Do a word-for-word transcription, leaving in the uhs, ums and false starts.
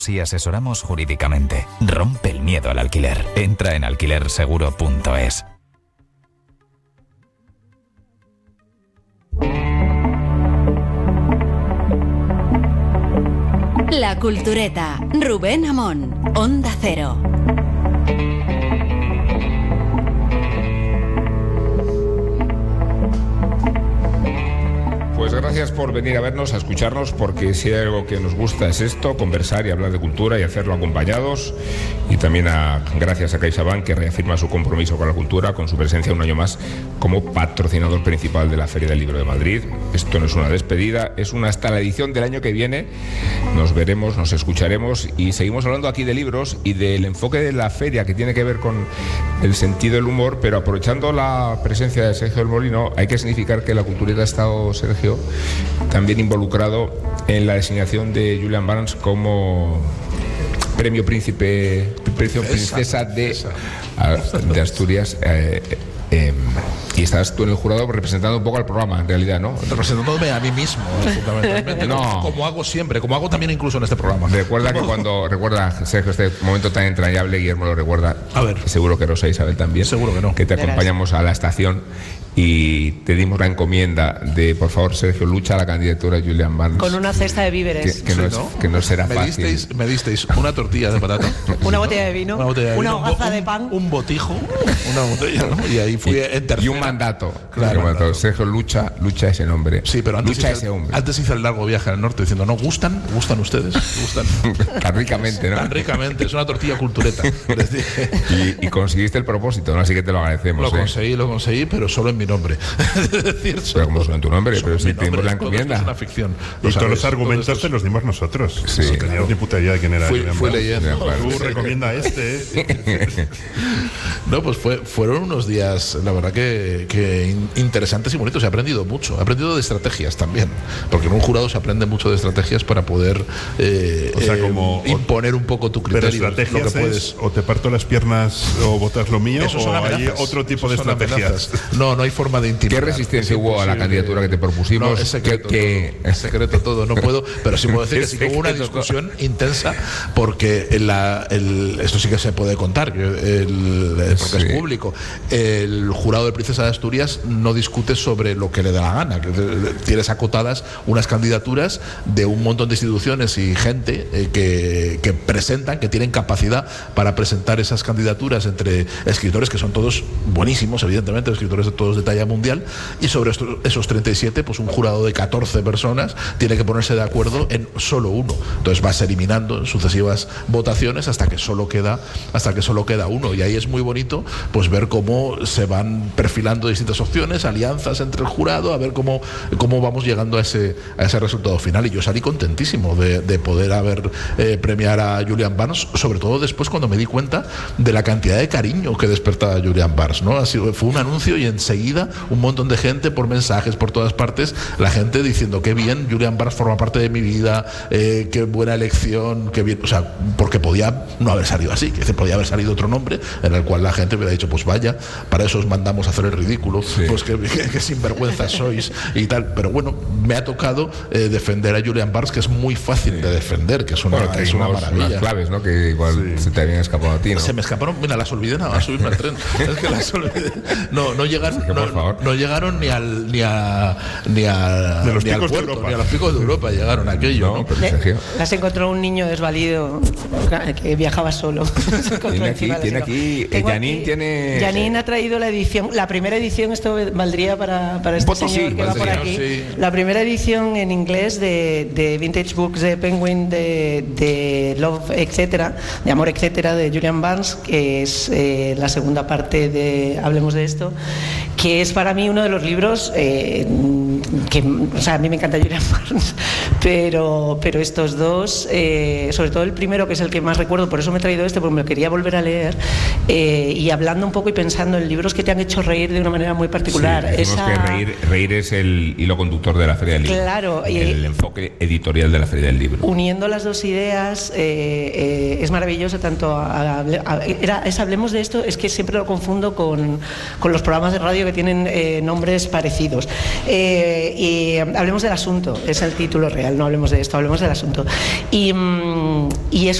Y asesoramos jurídicamente. Rompe el miedo al alquiler. Entra en alquiler seguro punto es. La Cultureta. Rubén Amón. Onda Cero. Pues gracias por venir a vernos, a escucharnos, porque si hay algo que nos gusta es esto, conversar y hablar de cultura y hacerlo acompañados. Y también a, gracias a CaixaBank, que reafirma su compromiso con la cultura, con su presencia un año más como patrocinador principal de la Feria del Libro de Madrid. Esto no es una despedida, es una hasta la edición del año que viene. Nos veremos, nos escucharemos y seguimos hablando aquí de libros y del enfoque de la feria, que tiene que ver con el sentido del humor, pero aprovechando la presencia de Sergio del Molino, hay que significar que la Cultureta ha estado, Sergio, también involucrado en la designación de Julian Barnes como premio príncipe, premio princesa de, de Asturias. Eh, eh, y estás tú en el jurado representando un poco al programa, en realidad, ¿no? Representándome a mí mismo, fundamentalmente. No. Como hago siempre, como hago también incluso en este programa. Recuerda que cuando, recuerda, Sergio, este momento tan entrañable, Guillermo lo recuerda. A ver. Seguro que Rosa Isabel también. Seguro que no. Que te acompañamos a la estación y te dimos la encomienda de, por favor, Sergio, lucha a la candidatura de Julian Barnes. Con una cesta de víveres. Que, que, no, sí, es, ¿no? que no será me fácil. Disteis, me disteis una tortilla de patata. Una botella de vino. Una, botella de una vino, hogaza un, de pan. Un botijo. Una botella, ¿no? Y ahí fui y, en tercera. Y un mandato. Claro. Un mandato. Sergio, lucha, lucha ese nombre. Sí, pero antes lucha hice, ese hombre. Antes hice el largo viaje al norte diciendo, ¿no? ¿Gustan? ¿Gustan ustedes? ¿Gustan? Tan ricamente, ¿no? Tan ricamente. Es una tortilla cultureta. Les dije. Y, y conseguiste el propósito, ¿no? Así que te lo agradecemos. Lo ¿eh? conseguí, lo conseguí, pero solo en mi nombre. Es decir, pero como suena tu nombre, pero si tenemos la todo encomienda. Es una ficción. Y todos los argumentos te los dimos nosotros. Sí. No teníamos ni puta idea de quién era. Fui, fui leyendo. Tú recomienda este. ¿eh? No, pues fue, fueron unos días, la verdad que, que interesantes y bonitos. He aprendido mucho. He aprendido de estrategias también. Porque en un jurado se aprende mucho de estrategias para poder eh, o sea, como, eh, imponer un poco tu criterio. Pero estrategias lo que puedes. Es, o te parto las piernas o botas lo mío, Esos o hay otro tipo de estrategias. Amenazas. No, no hay forma de intimidar. ¿Qué resistencia hubo a la candidatura que te propusimos? No, es secreto, que, todo, es secreto todo, no puedo, pero sí puedo decir que sí que hubo una discusión todo. intensa, porque la, el, esto sí que se puede contar, el, el, porque sí. es público. El jurado de Princesa de Asturias no discute sobre lo que le da la gana, que tienes acotadas unas candidaturas de un montón de instituciones y gente eh, que, que presentan, que tienen capacidad para presentar esas candidaturas entre escritores que son todos buenísimos, evidentemente, escritores de todos de talla mundial, y sobre estos, esos treinta y siete, pues un jurado de catorce personas tiene que ponerse de acuerdo en solo uno. Entonces vas eliminando en sucesivas votaciones hasta que solo queda hasta que solo queda uno, y ahí es muy bonito pues ver cómo se van perfilando distintas opciones, alianzas entre el jurado, a ver cómo, cómo vamos llegando a ese, a ese resultado final. Y yo salí contentísimo de, de poder haber eh, premiar a Julian Barnes, sobre todo después cuando me di cuenta de la cantidad de cariño que despertaba Julian Barnes, ¿no? Así, fue un anuncio y enseguida un montón de gente por mensajes por todas partes, la gente diciendo qué bien, Julian Barnes forma parte de mi vida, eh, qué buena elección, qué bien, o sea, porque podía no haber salido así, que podía haber salido otro nombre en el cual la gente hubiera dicho, pues vaya, para eso os mandamos a hacer el ridículo, sí. pues que, que, que sinvergüenzas sois y tal. Pero bueno, me ha tocado eh, defender a Julian Barnes, que es muy fácil sí. de defender, que es una, bueno, es una maravilla. Unas claves, ¿no? Que igual sí. se te habían escapado a ti, ¿no? Se me escaparon, mira, las olvidé nada más subirme al tren. Es que las olvidé. No, no llegaron, sí, no, no llegaron ni al ni a ni a de los ni al picos puerto, de Europa. ni a los picos de Europa llegaron aquello, ¿no? ¿no? Le, las encontró un niño desvalido que viajaba solo. Tiene aquí, tiene aquí, Janine tiene. Janine ha traído la edición, la primera edición, esto valdría para, para este señor sí, que va por aquí. Sí. La primera edición en inglés de, de Vintage Books de Penguin, de, de Love, etcétera, de Amor, etcétera, de Julian Barnes, que es eh, la segunda parte de Hablemos de esto, que es para mí uno de los libros eh, que, o sea, a mí me encanta Julian Barnes, pero, pero estos dos, eh, sobre todo el primero, que es el que más recuerdo, por eso me he traído este, porque me lo quería volver a leer, eh, y hablando un poco y pensando en libros que te han hecho reír de una manera muy particular. Sí, Esa... que reír, reír es el hilo conductor de la Feria del Libro. Claro. El, el enfoque editorial de la Feria del Libro. Uniendo las dos ideas, eh, eh, es maravilloso, tanto a, a, a, era, es, hablemos de esto, es que siempre lo confundo con, con los programas de radio que tienen eh, nombres parecidos. Eh, eh, y hablemos del asunto, es el título real, no hablemos de esto, hablemos del asunto. Y, y es